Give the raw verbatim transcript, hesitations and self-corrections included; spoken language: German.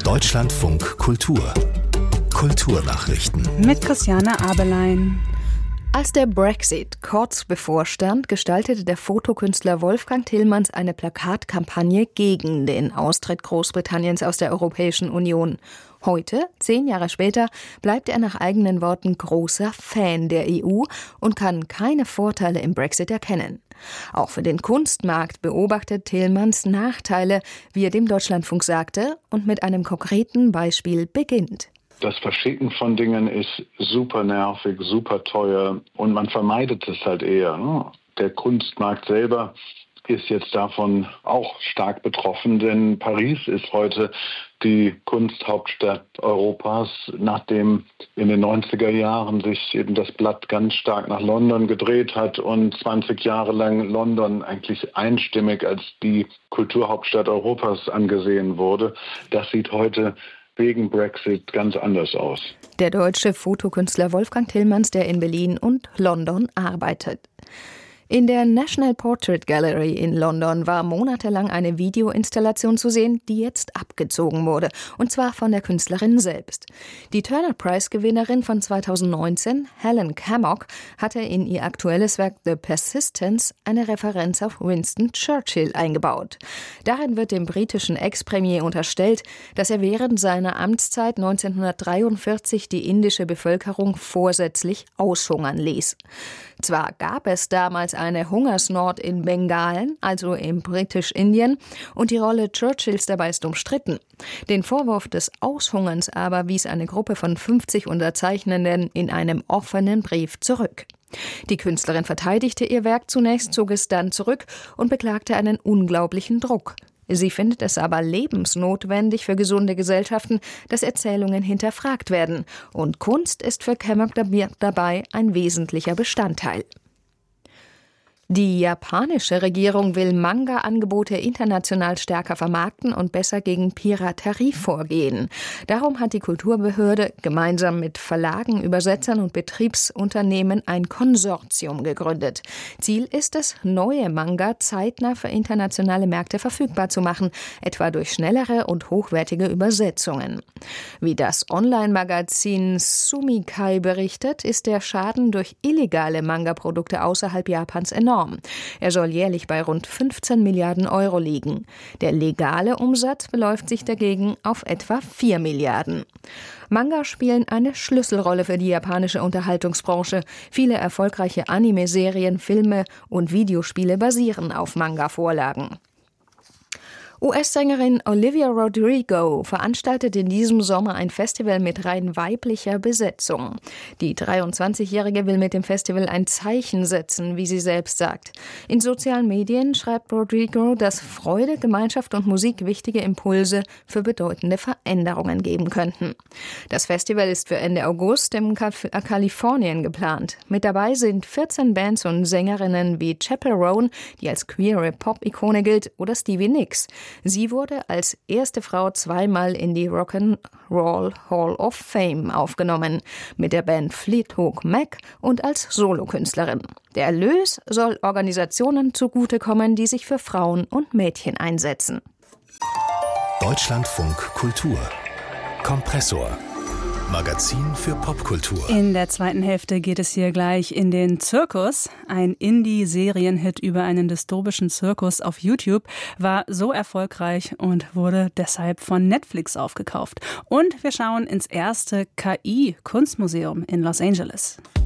Deutschlandfunk Kultur. Kulturnachrichten. Mit Christiane Abelein. Als der Brexit kurz bevorstand, gestaltete der Fotokünstler Wolfgang Tillmans eine Plakatkampagne gegen den Austritt Großbritanniens aus der Europäischen Union. Heute, zehn Jahre später, bleibt er nach eigenen Worten großer Fan der E U und kann keine Vorteile im Brexit erkennen. Auch für den Kunstmarkt beobachtet Tillmans Nachteile, wie er dem Deutschlandfunk sagte, und mit einem konkreten Beispiel beginnt. Das Verschicken von Dingen ist super nervig, super teuer und man vermeidet es halt eher. Ne? Der Kunstmarkt selber ist jetzt davon auch stark betroffen, denn Paris ist heute die Kunsthauptstadt Europas, nachdem in den neunziger Jahren sich eben das Blatt ganz stark nach London gedreht hat und zwanzig Jahre lang London eigentlich einstimmig als die Kulturhauptstadt Europas angesehen wurde. Das sieht heute wegen Brexit ganz anders aus. Der deutsche Fotokünstler Wolfgang Tillmans, der in Berlin und London arbeitet. In der National Portrait Gallery in London war monatelang eine Videoinstallation zu sehen, die jetzt abgezogen wurde, und zwar von der Künstlerin selbst. Die Turner-Prize-Gewinnerin von zweitausendneunzehn, Helen Cammock, hatte in ihr aktuelles Werk The Persistence eine Referenz auf Winston Churchill eingebaut. Darin wird dem britischen Ex-Premier unterstellt, dass er während seiner Amtszeit neunzehnhundertdreiundvierzig die indische Bevölkerung vorsätzlich aushungern ließ. Zwar gab es damals eine Hungersnot in Bengalen, also im Britisch-Indien, und die Rolle Churchills dabei ist umstritten. Den Vorwurf des Aushungerns aber wies eine Gruppe von fünfzig Unterzeichnenden in einem offenen Brief zurück. Die Künstlerin verteidigte ihr Werk zunächst, zog es dann zurück und beklagte einen unglaublichen Druck. Sie findet es aber lebensnotwendig für gesunde Gesellschaften, dass Erzählungen hinterfragt werden. Und Kunst ist für Cammock dabei ein wesentlicher Bestandteil. Die japanische Regierung will Manga-Angebote international stärker vermarkten und besser gegen Piraterie vorgehen. Darum hat die Kulturbehörde gemeinsam mit Verlagen, Übersetzern und Betriebsunternehmen ein Konsortium gegründet. Ziel ist es, neue Manga zeitnah für internationale Märkte verfügbar zu machen, etwa durch schnellere und hochwertige Übersetzungen. Wie das Online-Magazin Sumikai berichtet, ist der Schaden durch illegale Manga-Produkte außerhalb Japans enorm. Er soll jährlich bei rund fünfzehn Milliarden Euro liegen. Der legale Umsatz beläuft sich dagegen auf etwa vier Milliarden. Manga spielen eine Schlüsselrolle für die japanische Unterhaltungsbranche. Viele erfolgreiche Anime-Serien, Filme und Videospiele basieren auf Manga-Vorlagen. U S-Sängerin Olivia Rodrigo veranstaltet in diesem Sommer ein Festival mit rein weiblicher Besetzung. Die dreiundzwanzigjährige will mit dem Festival ein Zeichen setzen, wie sie selbst sagt. In sozialen Medien schreibt Rodrigo, dass Freude, Gemeinschaft und Musik wichtige Impulse für bedeutende Veränderungen geben könnten. Das Festival ist für Ende August in Kalifornien geplant. Mit dabei sind vierzehn Bands und Sängerinnen wie Chappell Roan, die als queere Pop-Ikone gilt, oder Stevie Nicks. Sie wurde als erste Frau zweimal in die Rock'n'Roll Hall of Fame aufgenommen, mit der Band Fleetwood Mac und als Solokünstlerin. Der Erlös soll Organisationen zugutekommen, die sich für Frauen und Mädchen einsetzen. Deutschlandfunk Kultur. Kompressor. Magazin für Popkultur. In der zweiten Hälfte geht es hier gleich in den Zirkus. Ein Indie-Serienhit über einen dystopischen Zirkus auf YouTube war so erfolgreich und wurde deshalb von Netflix aufgekauft. Und wir schauen ins erste K I-Kunstmuseum in Los Angeles.